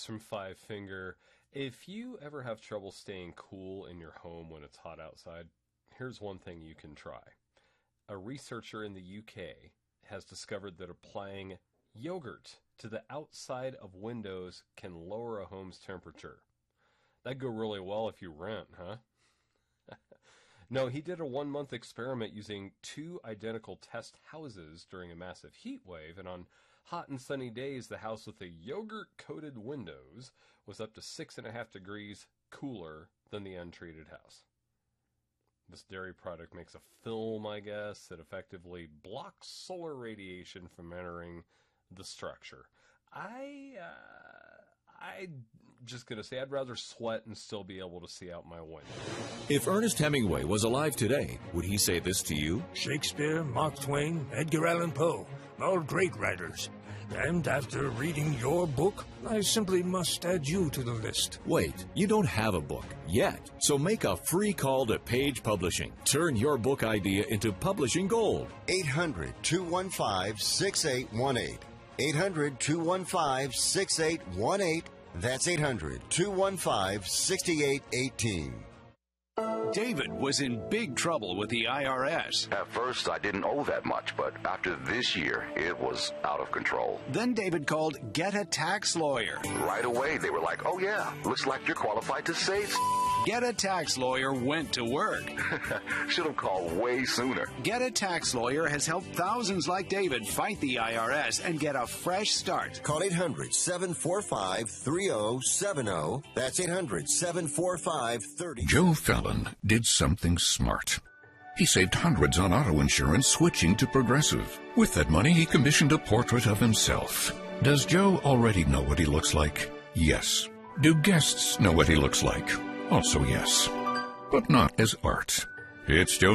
from Five Finger. If you ever have trouble staying cool in your home when it's hot outside, here's one thing you can try. A researcher in the UK has discovered that applying yogurt to the outside of windows can lower a home's temperature. That'd go really well if you rent, huh? No, he did a 1-month experiment using 2 identical test houses during a massive heat wave, and on hot and sunny days, the house with the yogurt-coated windows was up to 6.5 degrees cooler than the untreated house. This dairy product makes a film, I guess, that effectively blocks solar radiation from entering the structure. I'm just going to say I'd rather sweat and still be able to see out my window. If Ernest Hemingway was alive today, would he say this to you? Shakespeare, Mark Twain, Edgar Allan Poe, all great writers. And after reading your book, I simply must add you to the list. Wait, you don't have a book yet, so make a free call to Page Publishing. Turn your book idea into publishing gold. 800-215-6818. 800-215-6818. That's 800-215-6818. David was in big trouble with the IRS. At first, I didn't owe that much, but after this year, it was out of control. Then David called Get a Tax Lawyer. Right away, they were like, oh yeah, looks like you're qualified to save. Get a Tax Lawyer went to work. Should have called way sooner. Get a Tax Lawyer has helped thousands like David fight the IRS and get a fresh start. Call 800-745-3070. That's 800-745-3070. Joe Fallon did something smart. He saved hundreds on auto insurance switching to Progressive. With that money, he commissioned a portrait of himself. Does Joe already know what he looks like? Yes. Do guests know what he looks like? Also yes. But not as art. It's Joe